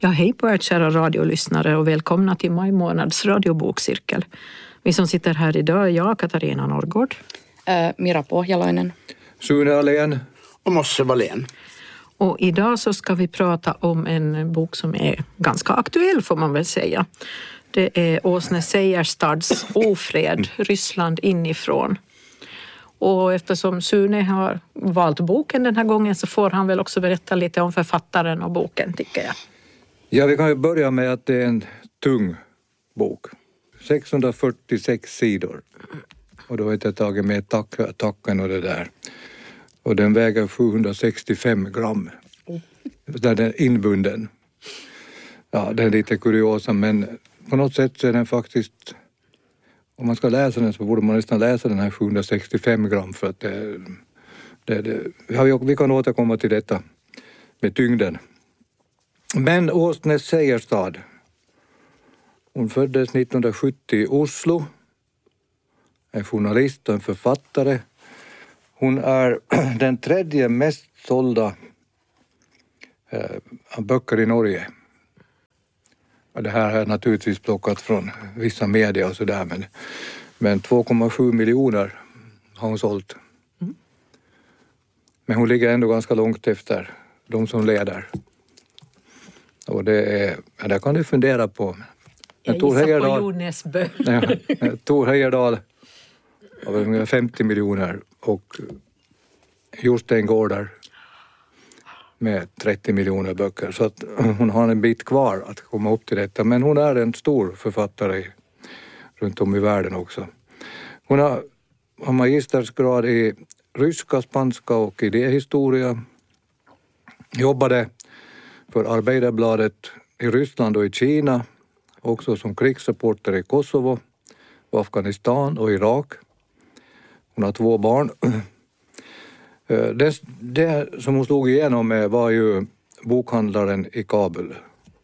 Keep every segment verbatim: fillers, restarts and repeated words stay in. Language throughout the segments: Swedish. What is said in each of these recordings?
Ja, hej på er kära radiolyssnare och välkomna till maj månads radiobokcirkel. Vi som sitter här idag är jag, Katarina Norrgård. Äh, Mira Pohjalainen. Sune Alén. Och Mosse Wallén. Och idag så ska vi prata om en bok som är ganska aktuell får man väl säga. Det är Åsne Seierstads Ofred, Ryssland inifrån. Och eftersom Sune har valt boken den här gången så får han väl också berätta lite om författaren och boken, tycker jag. Ja, vi kan ju börja med att det är en tung bok. sexhundrafyrtiosex sidor. Och då har jag tagit med tack, tacken och det där. Och den väger sjuhundrasextiofem gram. Där den är inbunden. Ja, det är lite kuriosa, men på något sätt så är den faktiskt... Om man ska läsa den så borde man nästan läsa den här sjuhundrasextiofem gram för att det... det, det ja, vi kan återkomma till detta med tyngden. Men Åsne Seierstad, hon föddes nittonhundrasjuttio i Oslo, är journalist och en författare. Hon är den tredje mest sålda eh, böcker i Norge. Och det här är naturligtvis plockat från vissa medier och sådär, men, men två komma sju miljoner har hon sålt. Mm. Men hon ligger ändå ganska långt efter de som leder. Och det är, ja, där kan du fundera på. Jag gissar på Jonesbö. Ja, Tor Heyerdahl har ungefär femtio miljoner och Jostein Gårdar med trettio miljoner böcker. Så att hon har en bit kvar att komma upp till detta. Men hon är en stor författare runt om i världen också. Hon har, har magistersgrad i ryska, spanska och idéhistoria. Jobbade för Arbeiderbladet i Ryssland och i Kina. Också som krigsreporter i Kosovo, Afghanistan och Irak. Hon har två barn. Det, det som hon slog igenom med var ju bokhandlaren i Kabul.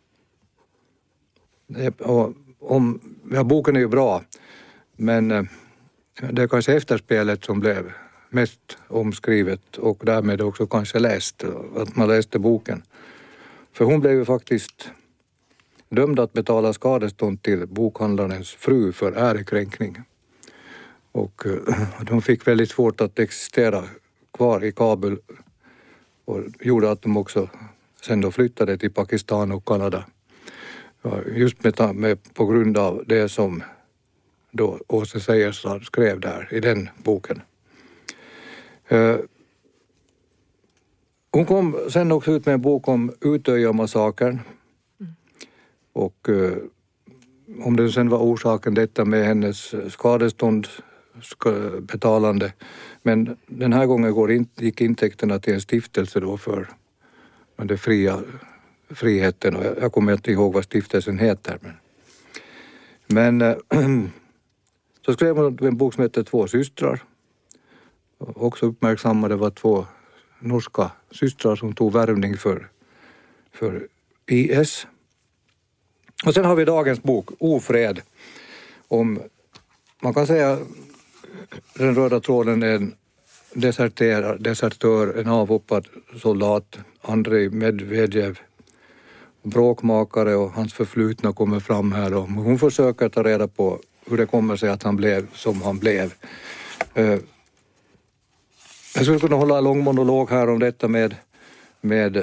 Och om, ja, boken är ju bra, men det är kanske efterspelet som blev mest omskrivet och därmed också kanske läst, att man läste boken. För hon blev ju faktiskt dömd att betala skadestånd till bokhandlarens fru för ärekränkning. Och de fick väldigt svårt att existera kvar i Kabul och gjorde att de också sen då flyttade till Pakistan och Kanada. Just med, med, på grund av det som då Åsne Seierstad skrev där i den boken. Hon kom sen också ut med en bok om Utöja-massakern. Mm. Och eh, om det sen var orsaken detta med hennes skadestånd betalande. Men den här gången går in, gick intäkterna till en stiftelse då för den fria friheten. Och jag, jag kommer inte ihåg vad stiftelsen heter. Men, men eh, så skrev hon en bok som heter Två systrar. Och också uppmärksammade var två norska systrar som tog värvning för, för I S. Och sen har vi dagens bok, Ofred, om, man kan säga, den röda tråden är en desertör, desertör en avhoppad soldat, Andrei Medvedev, bråkmakare och hans förflutna kommer fram här. Och hon försöker ta reda på hur det kommer sig att han blev som han blev. Jag skulle kunna hålla en lång monolog här om detta med, med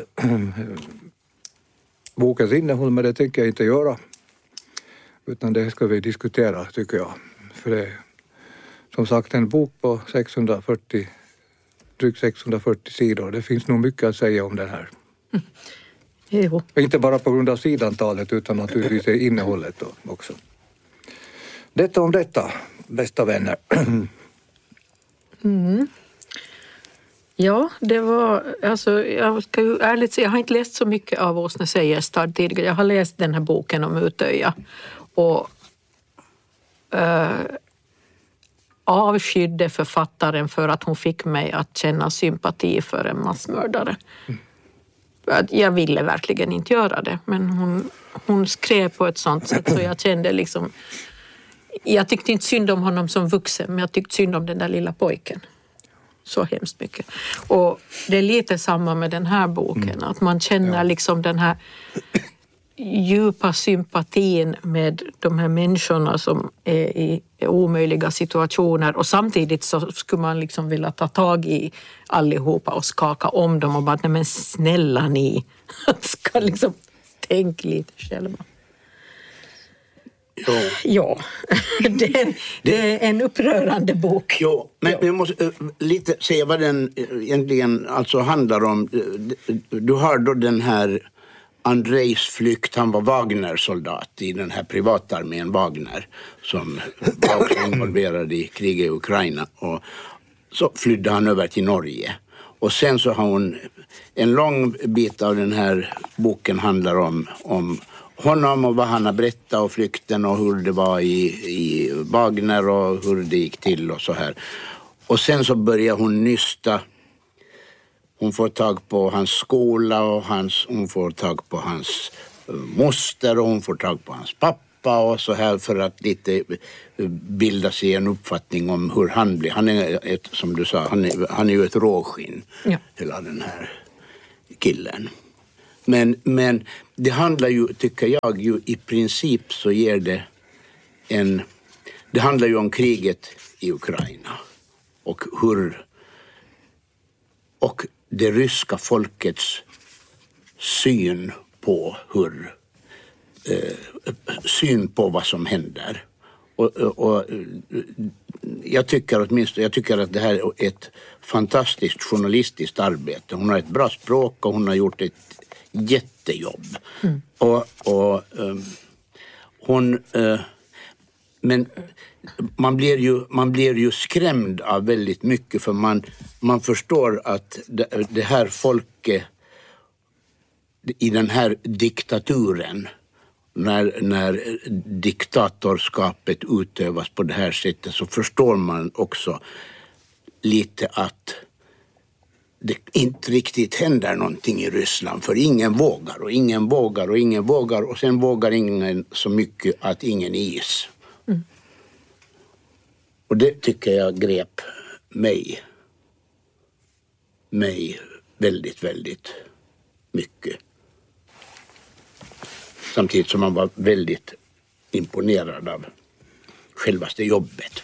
bokens innehåll, men det tänker jag inte göra. Utan det ska vi diskutera, tycker jag. För det är som sagt en bok på sexhundrafyrtio, drygt sexhundrafyrtio sidor. Det finns nog mycket att säga om den här. Mm. Jo. Inte bara på grund av sidantalet utan naturligtvis innehållet också. Detta om detta, bästa vänner. Mm. Ja, det var, alltså jag ska ju ärligt säga, jag har inte läst så mycket av Åsne Seierstad tidigare. Jag har läst den här boken om Utöja och äh, avskydde författaren för att hon fick mig att känna sympati för en massmördare. Mm. Jag ville verkligen inte göra det, men hon, hon skrev på ett sånt sätt så jag kände liksom, jag tyckte inte synd om honom som vuxen, men jag tyckte synd om den där lilla pojken. Så hemskt mycket. Och det är lite samma med den här boken. Mm. Att man känner ja. liksom den här djupa sympatin med de här människorna som är i omöjliga situationer, och samtidigt så skulle man liksom vilja ta tag i allihopa och skaka om dem och bara, nej men snälla ni, ska liksom tänka lite själva. Ja, ja. det, är, det är en upprörande bok. ja, men ja. jag måste uh, lite säga vad den egentligen alltså handlar om. Du har då den här Andrejs flykt, han var Wagner-soldat i den här privatarmén Wagner som var också involverad i kriget i Ukraina, och så flydde han över till Norge. Och sen så har hon, en lång bit av den här boken handlar om, om honom och vad han har berättat och flykten och hur det var i, i Wagner och hur det gick till och så här. Och sen så börjar hon nysta. Hon får tag på hans skola och hans, hon får tag på hans moster och hon får tag på hans pappa och så här, för att lite bilda sig en uppfattning om hur han blir. Han är ett, som du sa, han är, han är ju ett råskinn, ja. Hela den här killen. Men, men det handlar ju, tycker jag, ju i princip så ger det en, det handlar ju om kriget i Ukraina och hur, och det ryska folkets syn på hur eh, syn på vad som händer. Och, och, och jag tycker åtminstone jag tycker att det här är ett fantastiskt journalistiskt arbete. Hon har ett bra språk och hon har gjort ett jättejobb. Mm. Och, och um, hon uh, men man blir ju man blir ju skrämd av väldigt mycket, för man man förstår att det, det här folket i den här diktaturen, när när diktatorskapet utövas på det här sättet, så förstår man också lite att det inte riktigt händer någonting i Ryssland, för ingen vågar och ingen vågar och ingen vågar och sen vågar ingen så mycket att ingen is. Mm. Och det tycker jag grep mig mig väldigt, väldigt mycket. Samtidigt som man var väldigt imponerad av självaste jobbet.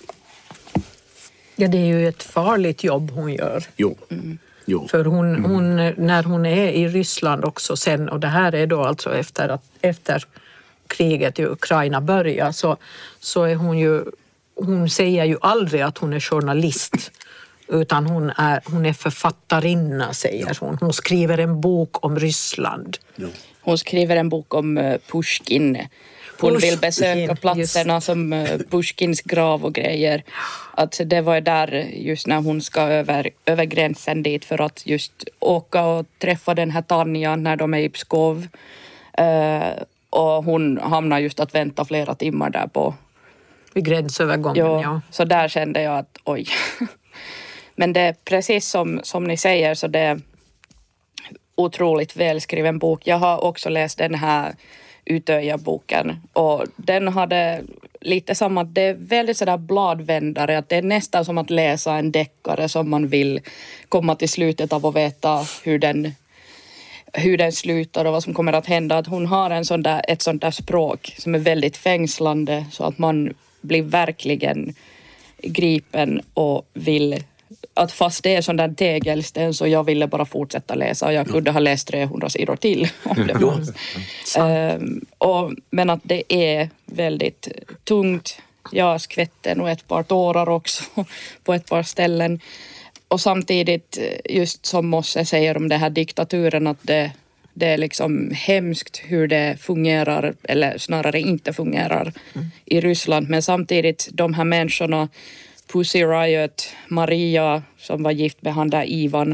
Ja, det är ju ett farligt jobb hon gör. Jo. Mm. Jo. För hon, hon, när hon är i Ryssland också sen, och det här är då alltså efter, att, efter kriget i Ukraina börjar, så, så är hon ju, hon säger ju aldrig att hon är journalist, utan hon är, hon är författarinna, säger hon. Hon skriver en bok om Ryssland. Ja. Hon skriver en bok om Pushkin. Hon vill besöka platserna just som Pushkins grav och grejer. Att det var där just när hon ska över, över gränsen dit för att just åka och träffa den här Tanja när de är i Pskov. Uh, och hon hamnar just att vänta flera timmar där på vid gränsövergången. Ja, ja. Så där kände jag att oj. Men det är precis som, som ni säger, så det är otroligt välskriven bok. Jag har också läst den här Utöja-boken och den hade lite samma, det är väldigt sådär bladvändare, att det är nästan som att läsa en deckare som man vill komma till slutet av och veta hur den hur den slutar och vad som kommer att hända. Att hon har en sån där, ett sånt där språk som är väldigt fängslande, så att man blir verkligen gripen och vill att fast det är sån där tegelsten, så jag ville bara fortsätta läsa och jag kunde ha läst trehundra sidor till om det var. um, och, men att det är väldigt tungt. Jag skvätte nog ett par tårar också på ett par ställen. Och samtidigt, just som Mosse säger om det här diktaturen, att det, det är liksom hemskt hur det fungerar, eller snarare inte fungerar mm. i Ryssland. Men samtidigt, de här människorna, Pussy Riot, Maria som var gift med han där Ivan,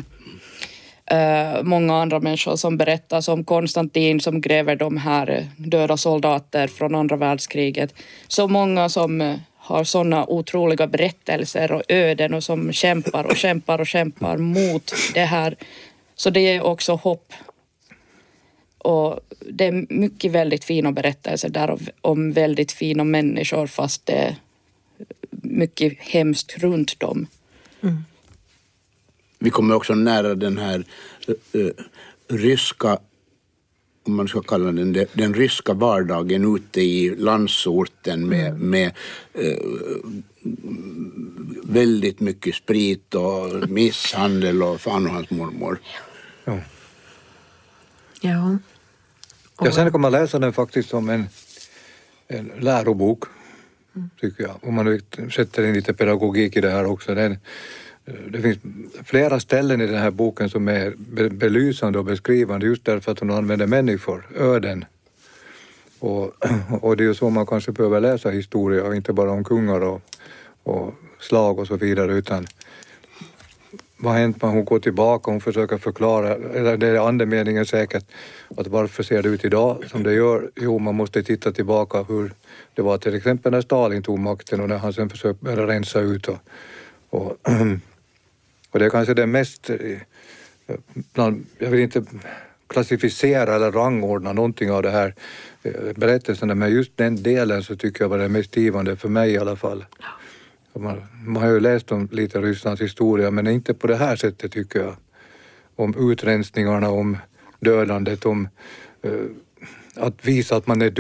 uh, många andra människor som berättar, som Konstantin som gräver de här döda soldater från andra världskriget. Så många som har sådana otroliga berättelser och öden och som kämpar och kämpar och kämpar mot det här. Så det är också hopp. Och det är mycket väldigt fina berättelser där om väldigt fina människor, fast det är mycket hemskt runt dem. Mm. Vi kommer också nära den här uh, uh, ryska om man ska kalla den, den, den ryska vardagen ute i landsorten med, mm. med eh, väldigt mycket sprit och misshandel och fan och hans mormor. Ja. Ja. Och sen kan man läsa den faktiskt som en, en lärobok, mm. tycker jag. Om man sätter in lite pedagogik i det här också. Den, det finns flera ställen i den här boken som är belysande och beskrivande just därför att hon använder människor, öden. Och, och det är ju så man kanske behöver läsa historia och inte bara om kungar och, och slag och så vidare, utan vad har hänt när hon går tillbaka och hon försöker förklara, eller det är andemeningen säkert, att varför ser det ut idag som det gör? Jo, man måste titta tillbaka hur det var till exempel när Stalin tog makten och när han sen försökte rensa ut och, och, och det är kanske det mest, jag vill inte klassificera eller rangordna någonting av det här berättelserna, men just den delen så tycker jag var det mest givande för mig i alla fall. Man, man har ju läst om lite Rysslands historia, men inte på det här sättet tycker jag. Om utrensningarna, om dödandet, om uh, att visa att man är